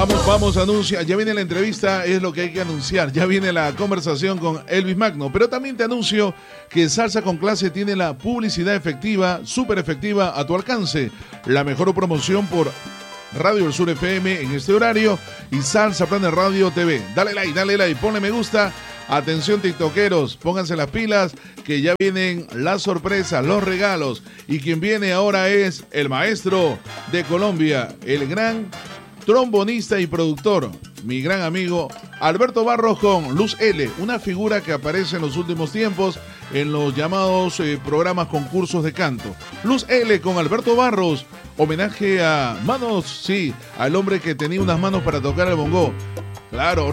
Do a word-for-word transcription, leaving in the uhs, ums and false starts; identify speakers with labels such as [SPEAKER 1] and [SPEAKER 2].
[SPEAKER 1] Vamos, vamos, anuncia. Ya viene la entrevista, es lo que hay que anunciar. Ya viene la conversación con Elvis Magno. Pero también te anuncio que Salsa con Clase tiene la publicidad efectiva, súper efectiva, a tu alcance. La mejor promoción por Radio El Sur F M en este horario y Salsa Planet Radio T V. Dale like, dale like, ponle me gusta. Atención tiktokeros, pónganse las pilas que ya vienen las sorpresas, los regalos. Y quien viene ahora es el maestro de Colombia, el gran trombonista y productor, mi gran amigo Alberto Barros con Luz L, una figura que aparece en los últimos tiempos en los llamados eh, programas concursos de canto. Luz L con Alberto Barros, homenaje a manos, sí, al hombre que tenía unas manos para tocar el bongo. Claro,